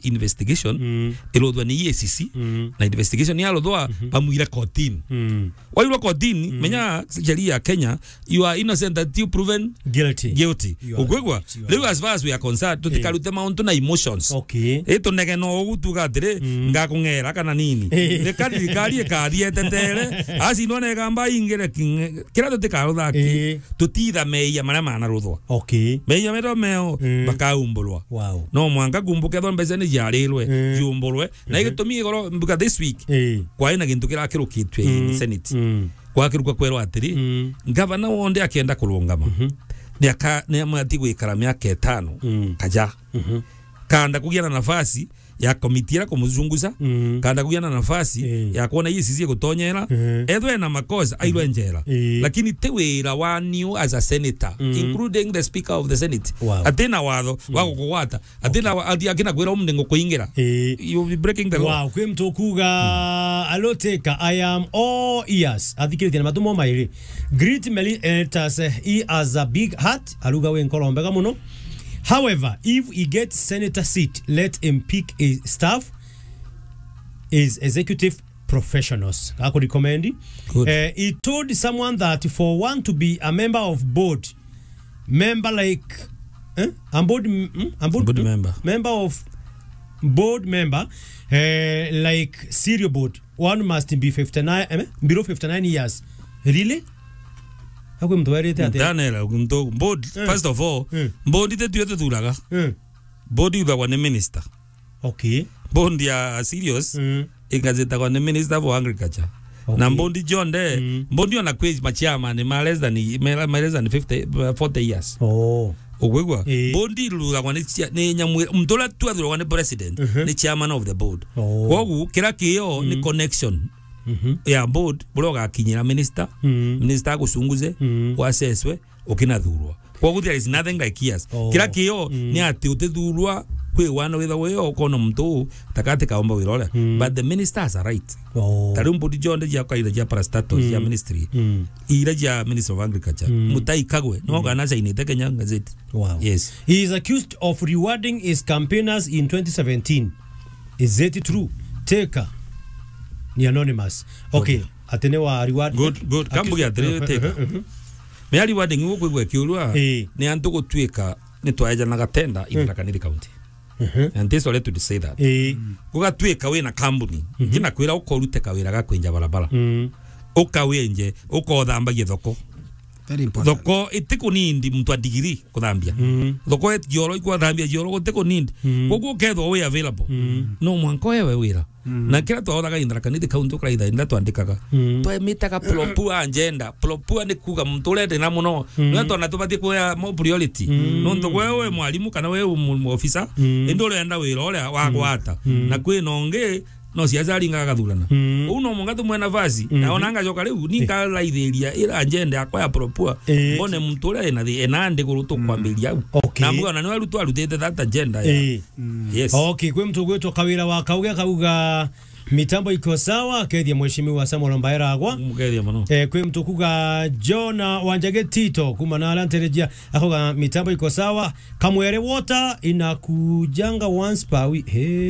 investigation ilodwa ni EACC na investigation ya lodwa pamuira kotini wailwa kotini menya sheria ya Kenya you are innocent until proven guilty ukwegwa leo as far as we are concerned tutikarute mauntu na emotions eto nege no utuga dire ngakungera kana nini rekadi kali kadi etetere asi no nega mba ingere kira tutikaruthaki tutitha meya mara mana ruthwa meya mero meo bakaumbulwa no mwanga gumbuke thombe zeni yarirwe yumbulwe na igitumi igoro mbuka this week kwa ina gintu kira kirukitwe in senate kwa kiruka kwero atiri governor wonde akienda kulungama ni amati gwikara miaka 5 kaja kanda kugia na nafasi ya komiti ya kumuzunguza kanda kugia na nafasi ya kuona hii sisi gutonyera edwe na makosa ailwe njera lakini tewira wa new as a senator including the speaker of the senate atena watho wako kuwata atena akina kwira umndengo kuingira you be breaking the law kwe mtokuga aloteka I am all ears athikirite na matumo mairi great meli enters he has a big heart aluga we nkolombega muno. However, if he gets senator seat, let him pick his staff, his executive professionals. I could recommend it. He told someone that for one to be a member of board, member like board member, like serial board, one must be 59 below 59 years. Really? Ako mtwerete ate Daniel mto board first of all board ite tuyote tulaga board yuda kwa minister board ya serious ikazeta kwa minister for agriculture na board jonde board yona kwezi machama ni less than 40 years ogwegwa board luga kwa ni nyamwe mtola tu kwa ni president ni chairman of the board wogu kila kiyo ni connection ya board bloga kinyira minister minister gusunguze waseswe okinathurwa kwa there is nothing like years kila kiyo ni ati utethurwa kwe wana witha weyo kono mtu takate kaomba wirole but the minister has a right tarumbo dijonde ya kaida ya parastatus ya ministry ira ya minister of agriculture mutai kagwe no ganasa inete Kenya gazette yes he is accused of rewarding his campaigners in 2017 is it true teka ni anonymous atene wa reward good kambu ya teka me rewarding uko gwe kiulwa ni antu gutwika ni twaja na gatenda Tharaka County and this all to say that kugatwika we na company ngina kwira ukorute kawira gakwenja barabara ukawenje ukodhambagie thoko very important thoko itiko nindi mtu a degree kuthambia thoko yoro ikuthambia yoro gutiko nindi gogo ketho we available no mwanko wewe wira na kila twaodaga Tharaka County kraitha inda twandikaga twemitaga propua agenda propua ni kuga mtulete na muno no tona tubatie kwa mo priority no ndo wewe mwalimu kana wewe officer ndo lenda wira oria wagwata na kwi nonge no siazali ngagathurana uno mungatu mwena vazi naonanga joka riu ninga laithiria ira agenda yakwa ya propua mbone mtule na enande kuruto kwambiria na mbona ni waru twarutete that agenda yes kwe mtu gwetu kawira wa kauga kauga mitambo iko sawa kedia mheshimiwa Samuel Mbaera agwa mukedia mano kwe mtu kuga Jona Wanjage Tito kumana alanterejia akoga mitambo iko sawa Kamwere water inakujanga once per week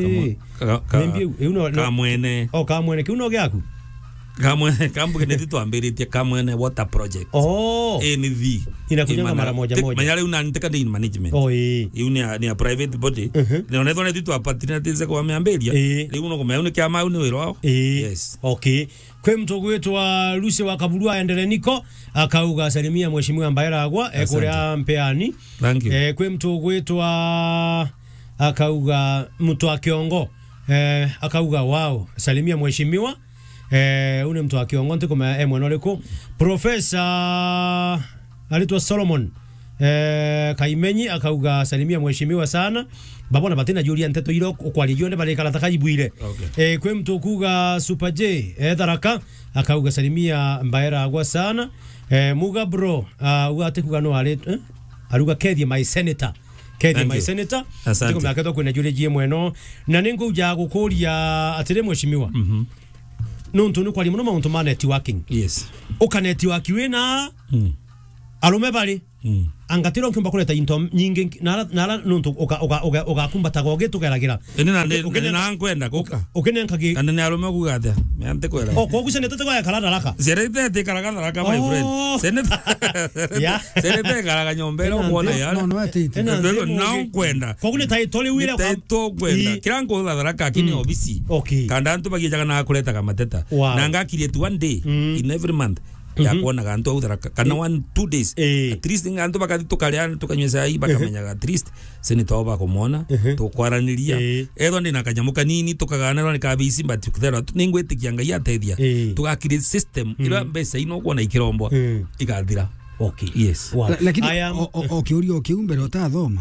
kamwene kamwene kiuno gyaku kambu kene twambiritie kamwene water project NV inakujanga mara moja manyale unaniteka in management ni a private body ni onethone titu apatina tize kwa meamberia leo uno kwa kia mau ni wiro yes kwe mtogo wetu wa Lucy wa Kabulua endele niko akauga salimia mheshimiwa Mbaera agwa kuria mpeani thank you kwe mtogo wetu wa akauga mtu wa Kiongo akauga wao salimia mheshimiwa une mtu wa Kiongo ntiko mwenoleko profesa alitwa Solomon Kaimenyi akauga salimia mheshimiwa sana babona batina Julian Teto ilo kwali yonde bale kala takajibwire kwe mtu kuga Super J Tharaka akauga salimia Mbaera agwa sana muga bro ugate kugano ale aluga kedia my senator my senator tiko makato kwena Julie J mweno na ningo uja gukuria atire mheshimiwa no ntunu kwali muno muntu ma networking yes uka network wena alume bali angatiro nkiumba kuleta into nyingi nara nuntu oga kumbata goge tukeragira ene na nkwenda koka ukenenkagi ane ne arume kugathe me ante kwera ko gusenete kwa kalada raka serete karaga raka my friend senete ya serete karaga nyombero kuona ya no atete na nkwenda ko kune title wira to kwenda kirango raka kini obisi kanda ntu bagijaga na kuleta kamateta na ngakirie tu one day in every month ya kuona ganto utharaka kana 1-2 days at least nganto bakati kaliana tukanywesa hii bakamenya at least senito ba kumona tukwaraniria edo ndina kanyamuka nini tukaganira ni kabisi but kuthera ningwetikia ngai ateithia tugakire system ira mbesa ino kuona ikirombo ikathira yes lakini okiurio kiumbere utathoma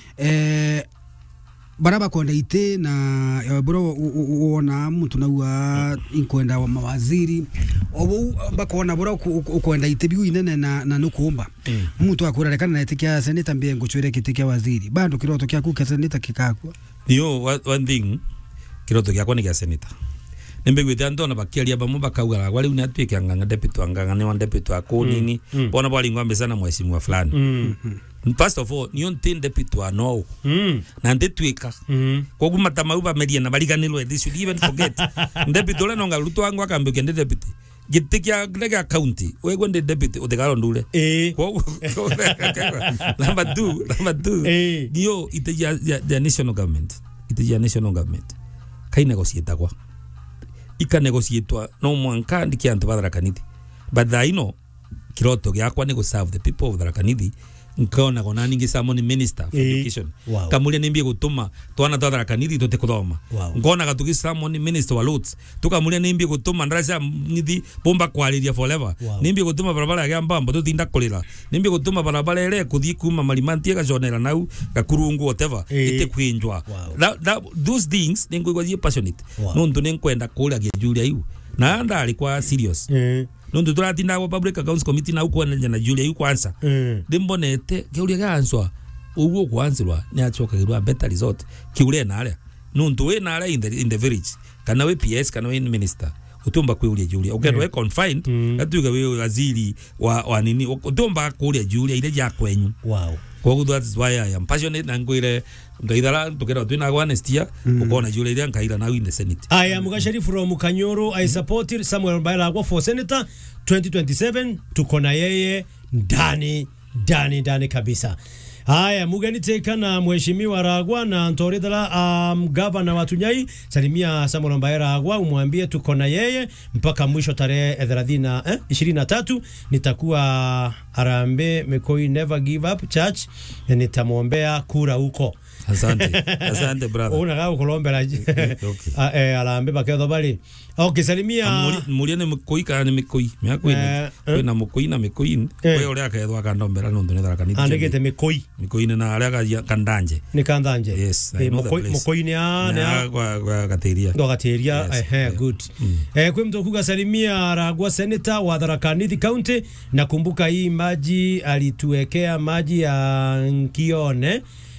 baraba kwenda ite na bro uona mtu na wa inkwenda wa mawaziri obu bakona bro ukwenda ite biu inene na nukumba mtu akurarekana na etikia seneta mbengo chwere kitikia waziri bado kiroto kya kuka seneta kikakwa yo one thing kiroto kya kwa ni kya seneta nembe gwite andona bakialia bamu bakauga wali unatwike anganga deputy anganga ne one deputy ako nini bona bali ngwambe sana mheshimiwa fulani first of all niyo ntinde deputy wa no na ndetwika ko kumata mauba media na baliganilwe they should even forget deputy ole nonga luto wangu akambe kende deputy gitikia lega county we gwende deputy utegaro ndule ko number 2 dio ite ya national government kai negotiate kwa ika negotiate no mwanka ndikia antu badarakaniti but I know kiroto gyakwa nego serve the people of Tharaka-Nithi nkona kona ningi samoni minister for education kamulia nimbie gutuma twana Tharaka-Nithi tote kuthoma ngona gatugi samoni minister wa lots tukamulia nimbie gutuma ndrasa nithi bomba kwaliria forever nimbie gutuma barabara ya mbambo tutinda kulira nimbie gutuma barabara ile kuthii kuma malimanti gajonera nau gakurungu whatever ite kwinjwa those things ningwe passionate nundu ninkwenda kuria Julia yu na anda alikuwa serious nundu turatinda kwa public accounts committee na uko na Julia yu kwanza ndimbonete kiuria ganswa uguo kwanzirwa ni achoka girwa better result kiuria na aria nundu we na aria in the village kana we PS kana we minister utumba kwiuria Julia ukendo we confined atuga we waziri wa nini utumba kuuria Julia ile ya kwenyu kwa that is why I am passionate na ngwire ngaidara tukera twina honestia ukona Julia ile nkaira na in the Senate. I am Gashari from Kanyoro. I support Samuel Bailagwa for Senator 2027. Tuko na yeye ndani kabisa. Haya, mugeni teka na mheshimiwa Ragwa na Ntoridala gavana wa Tunyai salimia Samuel Bailagwa umwambie tuko na yeye mpaka mwisho tarehe 23 nitakuwa Harambee Mikoi Never Give Up Church nitamwombea kura huko. Asante brother. Una ukolombela Harambee bakedho bali. Okay, salimia muliane Mikoi kana Mikoi meakwene kwena Mikoi na Mikoi we ule akethwa kandombera nundu ne Tharaka-Nithi andikete Mikoi na aria kandanje ni kandanje yes Mikoi ni kwa gateria good kwa mtu kuga salimia Ragwa senator wa Tharaka-Nithi county nakumbuka hii maji alituwekea maji ya Nkione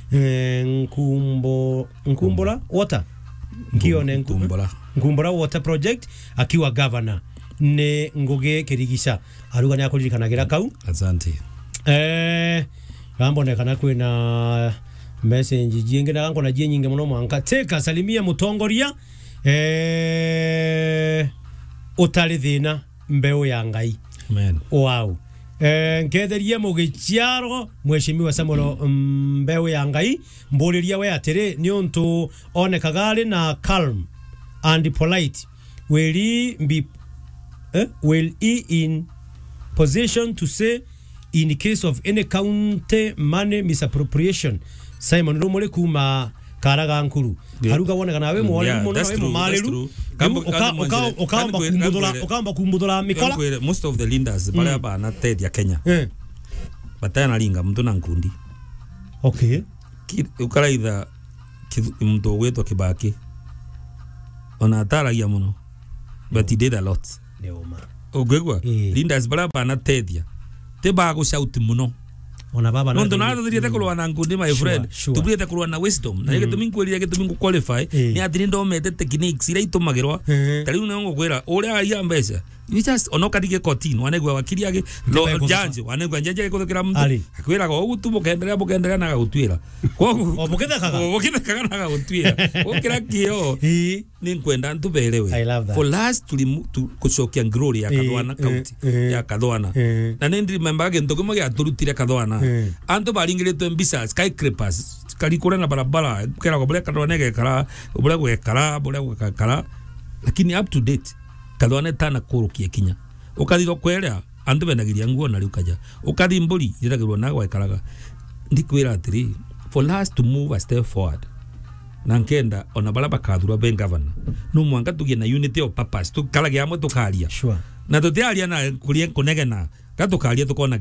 Nkumbura water Nkione Nkumbura water project akiwa governor ne Ngugi Kirigisha aruga ni akulirikanagira kau. Asante. Gambonekana kwina message jingi na ngona jie nyingi muno mwanka teka salimia mutongoria utari thina mbeu ya Ngai. Amen. Wow. Nketheria mugichiaro mheshimiwa Samuel mbeu ya Ngai mburiria we atire ni untu onekaga na calm and polite will he in position to say in case of any county money misappropriation. Simon Rumole kuma karaga nkuru haruga woneka nawe mwalimu muno nawe mumaliru ukamba kumbudura mikola. Most of the leaders bale bana tedia Kenya batana linga mtu na nkundi ukaraitha mtu wetu Kibaki ona ataragia muno but he did a lot ogwegwa leaders bale bana tedia teba go shout muno ona baba na ndo nazo zilete kulwa na ngundi my friend tubirete kulwa na wisdom na ile tumingu ile yake tumingu qualify ni atiri ndo mete techniques ile itumagirwa tari unango kwera ore aya mbesa you just onoka dige kotini wanegwa wakili yake janje wanegwa njanje kuthukira mtu akwira go ugutu mukenderea na gutwira o mukithekaga na gutwira ukira kio ni kwenda ntubelewe for last to kucokia glory ya Kathwana county ya Kathwana na ndi remember ge ndogimo ya turutire Kathwana antu baringiritwe mbisa skyscrapers kali kure na barabara kera go bleka ndonege kara bure kara lakini up to date Kathwana tana kurukia kinya ukathiro kwelea andu benagiria nguo na riukaja ukathi mburi iragirwo na gwekaraga ndikwira atiri for last to move a step forward na nkenda ona balaba kathura ben governor no mwanga tugie na unity of purpose tukalage amwe tukaria sure na tutiaria na kuria kunegena gatukaria tukona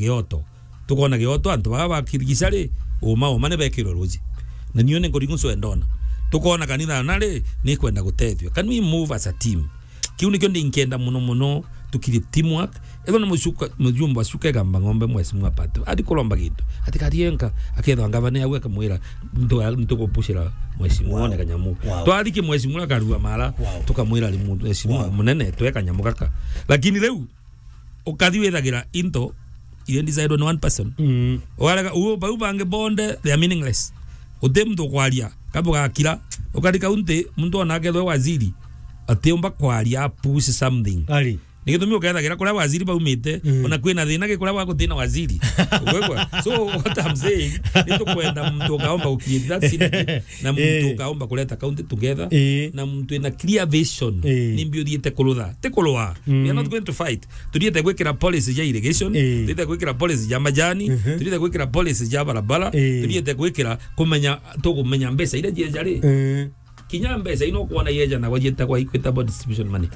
gioto antu baba kirigicari uma ne bekiro roji na nione ngoringuso endona tukona kanitha nare ni kwenda gutethio can we move as a team kiuni kyo ndinkenda muno tukiri teamwork edo na mujumba suka gamba ngombe mwesi mwapatu adi kolomba gitu ati karienka akedho ngavane yawe kamwira ndo kupushira mwesi muone kanyamu to adiki mwesi mula karua mala tukamwira limu mwesi munene tweka nyamu kaka lakini leo ukadhiwe dagira into ile decide on one person wala uo bange bonde they are meaningless udem ndo kwalia kabo akira ukadika unte muntu onakedho waziri atemba kwalia push something ali nigitumio kaenda gira kula waziri baumite ona kwina thina ge kula wako thina waziri ugwegwa so what I'm saying nito kwenda mtu kaomba ukiri that city na mtu kaomba kuleta county together na mtu ina clear vision nimbio diete kuludha tekoloa we are not going to fight tudiete gwekira policy ya irrigation tudiete gwekira policy ya majani tudiete gwekira policy ya barabara tudiete gwekira kumenya mbesa ile je jari kinya mbesa ino kuona yeja na wajeta kwa equitable distribution money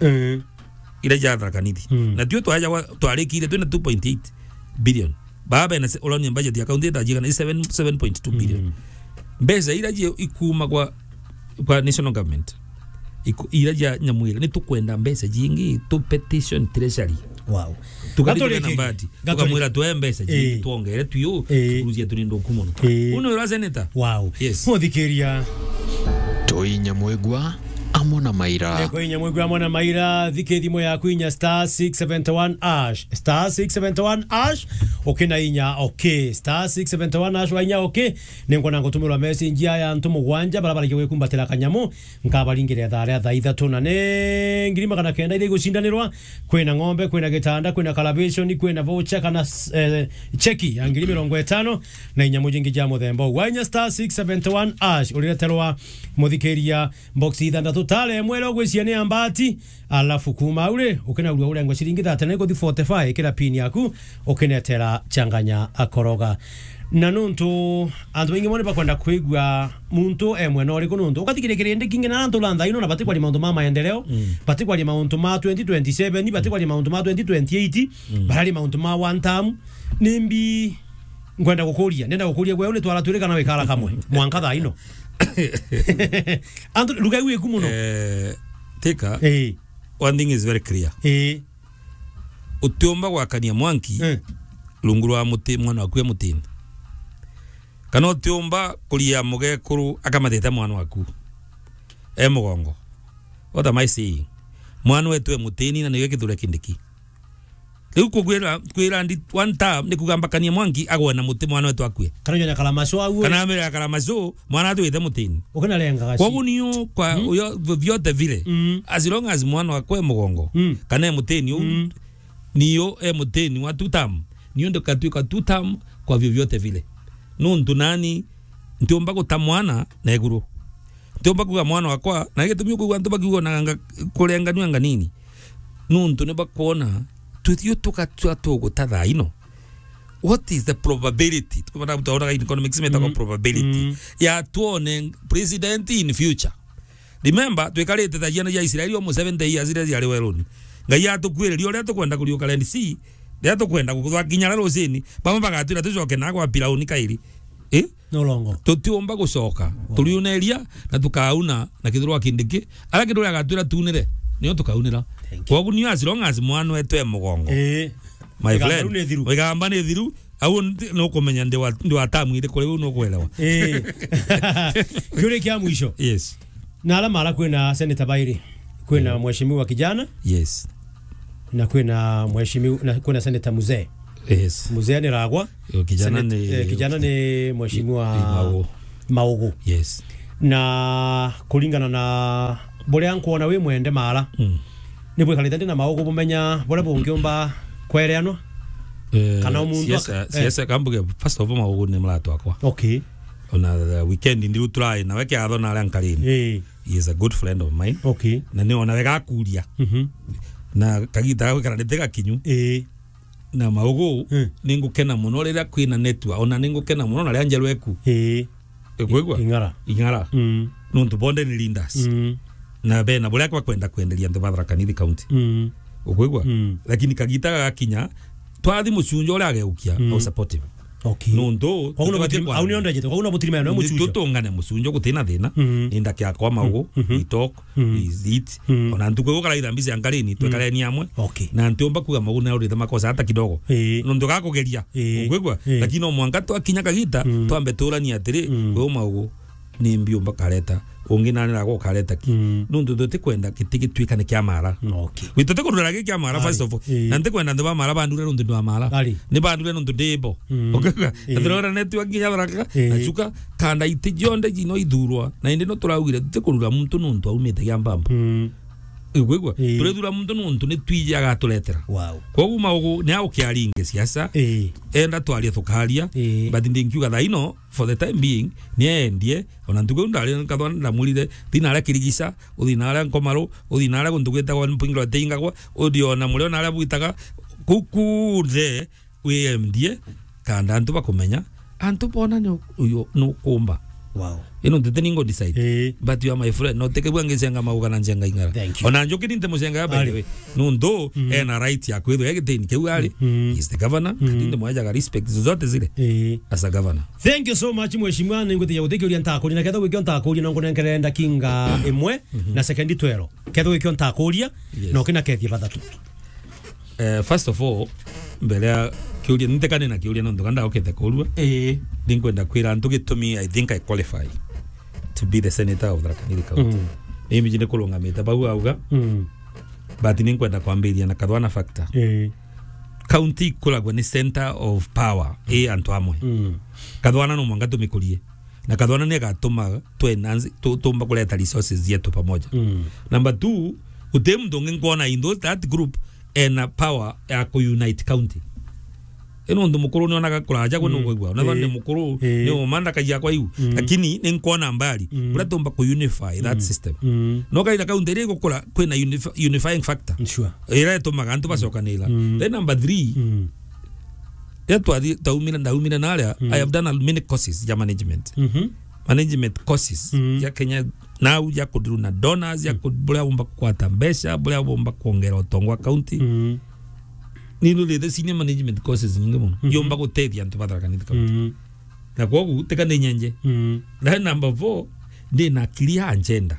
ile jadra kanidi na dio to haja twarekire twina 2.8 billion baba ina oloni budget ya county ta jiga na 7.2 billion mbesa ile je ikuma kwa national government ile ja nyamwira ni tukwenda mbesa jingi to petition treasury wow tukatole nambati tukamwira to mbesa jingi tuongere tuyo kuruzie tunindo kumono uno ura seneta wow yes mudhikeria toinya mwegwa amona maira eko inyamwegwa amona maira thikethimo ya kwinya star 671 ash okena inya okay star 671 ash wainya okay nengo nango tumulwa message ya ntumu gwanja barabara giwe kumbatira kanyamu nkabalingire thare tha ithatu na ne ngirima kana kenda ile gucindanirwa kwena ng'ombe kwena gitanda kwena calibration kwena voucher kana cheki ya ngiri 50 na inyamu jingi ja muthembo wainya star 671 ash ulireterwa muthikeria box ithandatu tale mwelo gwiciane ambati alafu kuma ule ukena ule ngo shilingi 30 go 45 kila pin yaku ukenetera changanya akoroga na nuntu antu ingi mone bakwenda kwigwa muntu emwe no liko nuntu ukathikire ndi kingi na antu landa ino na batikwa li mauntu ma maendeleo batikwa li mauntu ma 2027 ni batikwa li mauntu ma 2028 bali mauntu ma one term nimbi ngwenda gukuria nenda gukuria gwe ule twala twirika na wekala kamwe mwankatha ino antu lugai we kumuno teka one thing is very clear utyomba gwakania mwanki lunguru wa muti mwana wakwe mutini kana utyomba kulia mugekuru akamatheta mwana waku mugongo what am I saying mwana wetu mutini na niwe kithura kindiki riu kwira ndi one time ni kugamba kania mwanki agwa na muti mwana wetu akwe kana nyonya kalamaso agu kana amira kalamaso mwana wetu wethe mutini ukena lenga gaci kwa gunio kwa uyo vyote vile as long as mwana wakwe mugongo kana mutini niyo mutini wa tutam niyo ndo katuika tutam kwa vyovyote vile nuntu nani ntiomba gutamwana na eguru ntiomba kuga mwana wakwa na gitumio kuga ntu bakiugo na kurenganwa nganini nuntu ne bakona tuthio tukatwa tatha ino what is the probability tukubana mtaona economics meta kwa probability ya tuone president in future remember twekalete tajana ya Israeli wa 70 years ile ya leweloni ngai atukwiririo ria tukwenda kuriuka land sea ria tukwenda kuthwa kinyara rosini bamwe bagatira tucoke na kwa pirauni kairi no longo tutiomba gucoka turiuneria na tukauna na kithurwa kindiki ala kithurwa gatwira tunire niyo tukaunira kwa gunio as long as mwana wetu mugongo my friend wigamba ni thiru au no kumenya ndi wa tamu ile kule no kwelewa yule kia mwisho yes na ala mara kwena Senator Bairi kwena mheshimiwa kijana yes na kwina mheshimiwa na kwina Senator Muzee. Yes. Muzee ni Ragwa. Kijana ni mheshimiwa Maugu. Yes. Na kulingana na bole yanku ona we mwende mara. Ni bwe kalita na Maugu bumenya bole bungiomba kwereanwa. Kana umundu siasa kambuge first of all Maugu ni mlato akwa. Okay. On a weekend ndi utrai na weke adho na Lankalini. He is a good friend of mine. Okay. Na ni ona wega kuria. Na kagita we kana ndega kinyu. Na Maugu ningukena muno rira kwina network ona ningukena muno na rya njerweku. Egwegwa ingara nuntu bonde ni Lindas na be na bole kwa kwenda kwendelia ndo Tharaka Nithi County ogwegwa lakini kagita gakinya twathi mucunjo ria ageukia au supportive. Okay. Nundu au ni onda jete kwa butirima no mucunjo tutungane mucunjo gutina thina inda kya kwa Maugu itok izit ona ntuko gukara ithambisi angalini twekareni amwe na ntiomba kuga Maugu na urithama kosa hata kidogo nundu gakugeria ogwegwa lakini no mwanga twakinya kagita twambe turani atiri we Maugu ni mbiomba kareta ungi nani rago kareta ki nundu dote kwenda kitigitwikane kya mara witote kurura kya mara first of all nante kwenda ndo mara bandure nundu ndo mara ni bandure nundu debo okega ndrora network ya Tharaka achuka kanda itijonde jino idurwa na inde no turawire dote kurura muntu nundu aumite kya mbamba igwegwa turedura muntu nundu ni twije agatuletera kwa Maugu ni au kiaringe siasa enda twaria thukaria but ndingiuga tha ino for the time being ni endie ona ntuko ndari kathwa ndamurire thina kirigisa uthina nkomaro uthina gundugita kwa mpingiro teingagwa udiona muri ona ara buitaga kukuthe we endie kanda antu bakumenya antu bona ni uyo no kumba ino ndete ningo decide but you are my friend no teke bwange senga Maugu na njenga ingara ona njoki ninte musenga by the way nundo ena right ya kwetho yagiteni kewali is the governor ndinde mwaja ga respect zote zile as a governor. Thank you so much mheshimiwa ningote ya uthiki uri ntako na ketho wikyo ntako uri nongo nengerenda kinga imwe na second 12 ketho wikyo ntako uri no kina kethi bathatu. First of all mbele kiuria nitekane na kiuria no ndoganda okete kurua ninkwenda kwira antu gitumi I think I qualify to be the senator of Tharaka Nithi County. Mimi jine kulonga meta bau auga but ninkwenda kwambiria na kathwana factor county kulagwa ni center of power antu amwe kathwana no mwanga tumikurie na kathwana ni gatuma twenanzi tumba kuleta resources yetu pamoja. Number 2 utem ndonge ngona in that group and power ya ku unite county eno ndo mukuru ni ona gakuraja gwo ngwegwa na thande mukuru ni umanda kajia kwa hiyo lakini ni nkona mbali uratomba ku unify that system no kaida county ri gukura kwina unifying factor sure ira tomaga antu bacokanira. Then number 3 yetu taumina na aria I have done many courses ya management management courses ya Kenya now ya kudiru na donors ya kubulia bomba kwata mbesha bulia bomba kuongera utongwa county nino le senior management courses nyingi muno yomba gutethia antu Tharaka Nithi County na kwogu tekane nyenje. Na number 4 ndi na clear agenda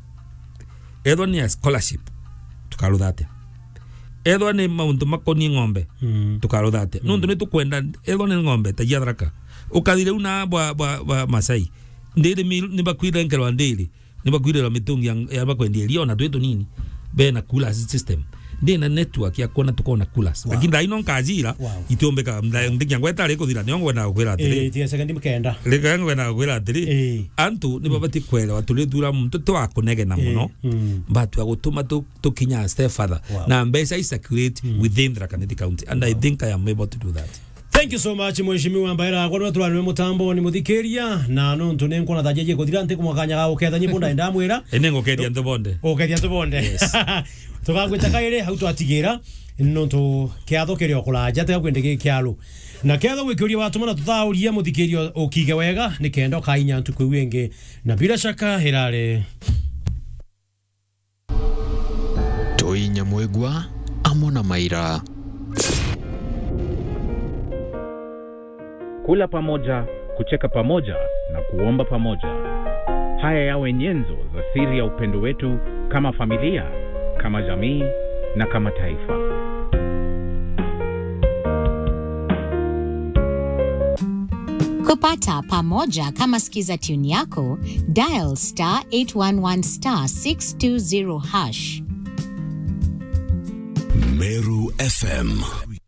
edho ni scholarship tukaruthate edho ni mauntu makoni ng'ombe tukaruthate nundu ni tukwenda edho ni ng'ombe ta Tharaka ukathire una bwa Masai ndire ni bakwira nkerwa ndire ni bakwira mitungi ya bakwendia liona twetu nini be na kula system ndi na network ya kuona tukona kulas lakini ndaino nkajira itombeka ndingi ngweta reko thira nyongo na gwera atiri tie second mkenda reka ngwe na gwera atiri antu ni babati kwela watule thura muntu twakunege na muno but agutuma tukinya step further na mbesa is accurate within Tharaka Nithi County and I think I am able to do that. Thank you so much mheshimiwa Mbaira kwa twalwe mutambo ni muthikiria na no ntu nenkona thajeje guthira nti kumwakanya ga uketha nyibunda ndamwira enengo kedia ntobonde ukedia ntobonde yes tugagwita kaire hau twatigira no ntu kiatho kirio kuraja te kwendege kialu na kiatho gwikiria watumana tuthauria muthikirio ukige wega ni kendo kainya ntu kwenge na bila shaka hirare Toinya Mwegwa amona maira kula pamoja, kucheka pamoja na kuomba pamoja. Haya yawe nyenzo za siri ya upendo wetu kama familia, kama jamii na kama taifa. Kupata pamoja kama skiza tune yako, dial *811*620#. Meru FM.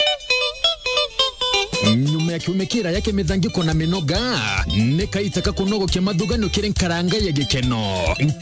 Nyuma ya kiumekira yake mithangiko na minoga nikaitaka kunogokia mathugano kiri nkaranga ya gikeno.